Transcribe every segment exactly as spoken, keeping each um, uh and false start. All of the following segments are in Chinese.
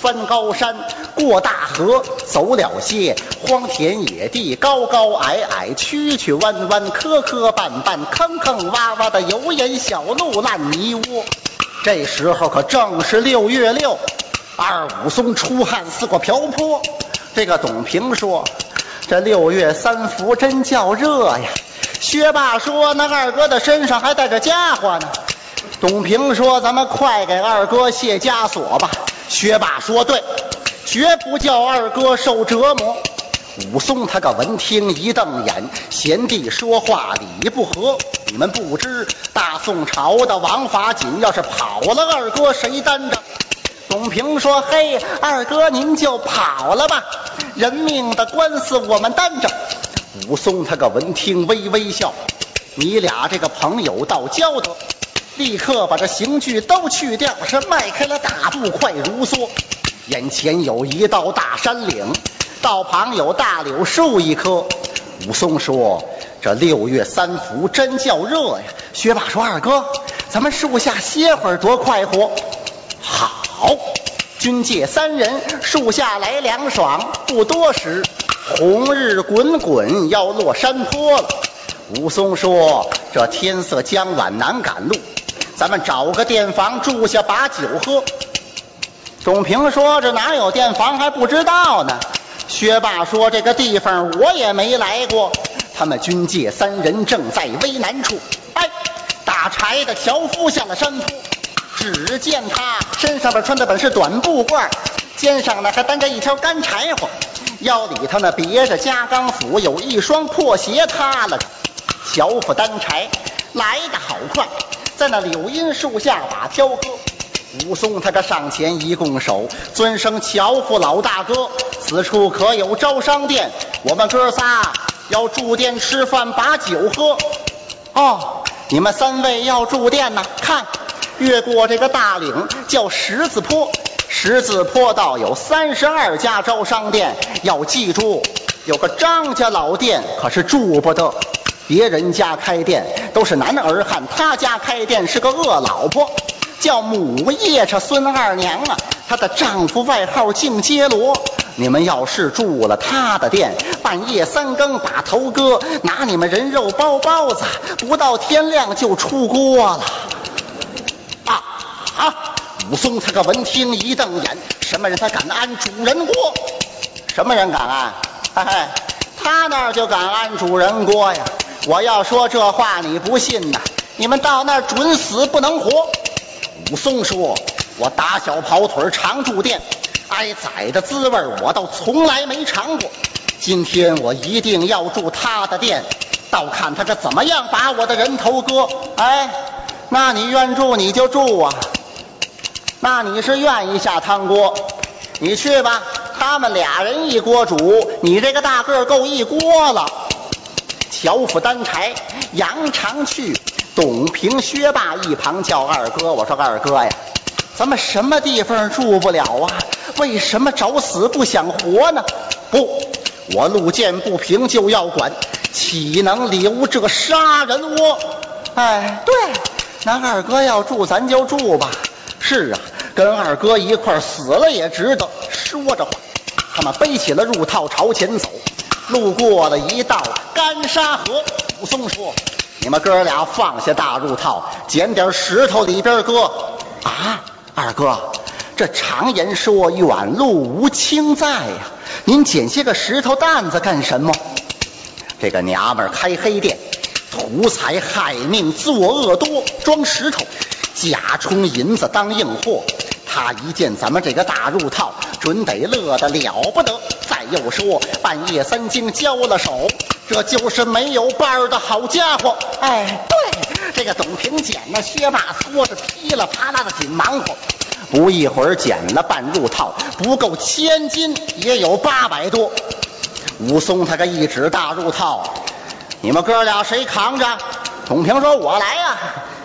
翻高山，过大河，走了些荒田野地，高高矮矮，曲曲弯弯，磕磕绊绊，坑坑洼洼的油盐小路烂泥窝。这时候可正是六月六，二武松出汗似过瓢泼。这个董平说：“这六月三伏真叫热呀。”薛霸说：“那二哥的身上还带着家伙呢。”董平说：“咱们快给二哥卸枷锁吧。”薛霸说：“对，绝不叫二哥受折磨。”武松他个闻听一瞪眼，贤弟说话理不合。你们不知，大宋朝的王法锦要是跑了，二哥谁担着？董平说：“嘿，二哥您就跑了吧，人命的官司我们担着。”武松他个闻听微微笑：“你俩这个朋友倒交得。”立刻把这刑具都去掉，是迈开了大步快如梭。眼前有一道大山岭，道旁有大柳树一棵。武松说：“这六月三伏真叫热呀。”薛霸说：“二哥，咱们树下歇会儿多快活。”好，军界三人，树下来凉爽。不多时，红日滚滚，要落山坡了。武松说：“这天色将晚，难赶路，咱们找个店房住下，把酒喝。”董平说：“这哪有店房还不知道呢。”薛霸说：“这个地方我也没来过。”他们军界三人正在危难处，哎，打柴的樵夫下了山坡，只见他身上边穿的本是短布褂，肩上呢还担着一条干柴火，腰里头呢别着夹钢斧，有一双破鞋塌了着。樵夫担柴来得好快，在那柳荫树下把挑割。武松他个上前一拱手：“尊声樵夫老大哥，此处可有招商店？我们哥仨要住店吃饭，把酒喝。”“哦，你们三位要住店呢？看，越过这个大岭叫十字坡，十字坡道有三十二家招商店，要记住，有个张家老店可是住不得。别人家开店都是男儿汉，他家开店是个恶老婆，叫母夜叉孙二娘啊，她的丈夫外号净街罗。你们要是住了他的店，半夜三更把头割，拿你们人肉包包子，不到天亮就出锅了。”啊啊！武松他个闻听一瞪眼：“什么人才敢安主人锅？什么人敢安？嘿嘿，他那儿就敢安主人锅呀！我要说这话你不信呐，你们到那儿准死不能活。”武松说：“我打小跑腿常住店，挨宰的滋味我倒从来没尝过。今天我一定要住他的店，倒看他这怎么样把我的人头割。”哎，那你愿住你就住啊，那你是愿意下汤锅，你去吧。他们俩人一锅煮，你这个大个够一锅了。樵夫担柴扬长去，董平薛霸一旁叫二哥。我说：“二哥呀，咱们什么地方住不了啊？为什么找死不想活呢？”“不，我路见不平就要管，岂能留这杀人窝？”“哎，对，那二哥要住咱就住吧。”“是啊，跟二哥一块死了也值得。”说着话，他们背起了入套朝前走，路过了一道干沙河。武松说：“你们哥俩放下大入套，捡点石头里边搁。”“啊，二哥，这常言说远路无亲在呀，您捡些个石头担子干什么？”这个娘们儿开黑店，图财害命，作恶多，装石头，假充银子当硬货。他一见咱们这个大入套，准得乐得了不得。再又说半夜三更交了手，这就是没有伴儿的好家伙。哎，对，这个董平捡了，薛霸搓着噼里啪啦的紧忙活，不一会儿捡了半入套，不够千斤，也有八百多。武松他个一指大入套：“你们哥俩谁扛着？”董平说：“我来呀。”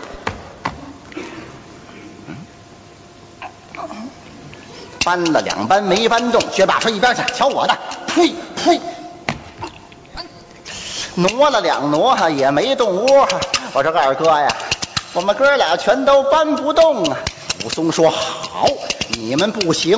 搬了两搬没搬动，薛霸说：“一边去，瞧我的！”呸呸，挪了两挪也没动窝。我说：“二哥呀，我们哥俩全都搬不动啊。”武松说：“好，你们不行，